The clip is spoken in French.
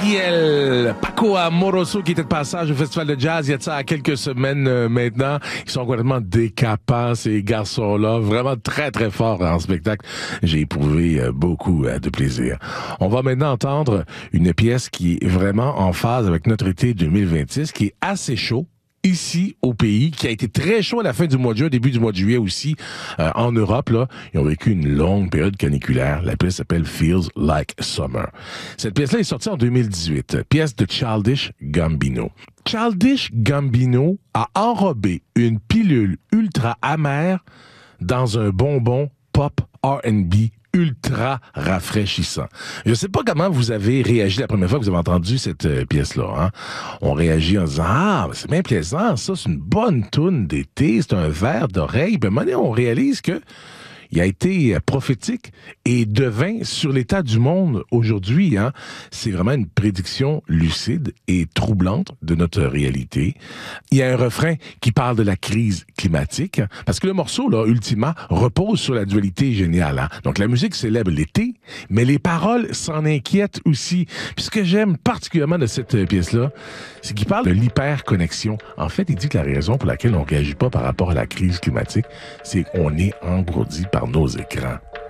Ezequiel, Paco Amoroso qui était de passage au Festival de Jazz il y a de ça quelques semaines maintenant. Ils sont complètement décapants, ces garçons-là. Vraiment très, très forts en spectacle. J'ai éprouvé beaucoup de plaisir. On va maintenant entendre une pièce qui est vraiment en phase avec notre été 2026, qui est assez chaud. Ici, au pays, qui a été très chaud à la fin du mois de juin, début du mois de juillet aussi, en Europe, là, ils ont vécu une longue période caniculaire. La pièce s'appelle Feels Like Summer. Cette pièce-là est sortie en 2018, pièce de Childish Gambino. Childish Gambino a enrobé une pilule ultra amère dans un bonbon pop R&B ultra rafraîchissant. Je sais pas comment vous avez réagi la première fois que vous avez entendu cette pièce-là. Hein? On réagit en disant « Ah, c'est bien plaisant, ça, c'est une bonne toune d'été, c'est un verre d'oreille. » Ben, à un moment donné, on réalise que il a été prophétique et devint sur l'état du monde aujourd'hui. Hein? C'est vraiment une prédiction lucide et troublante de notre réalité. Il y a un refrain qui parle de la crise climatique, parce que le morceau, là, ultimement, repose sur la dualité géniale. Hein? Donc, la musique célèbre l'été, mais les paroles s'en inquiètent aussi. Puis ce que j'aime particulièrement de cette pièce-là, c'est qu'il parle de l'hyperconnexion. En fait, il dit que la raison pour laquelle on ne réagit pas par rapport à la crise climatique, c'est qu'on est engourdi par nos écrans.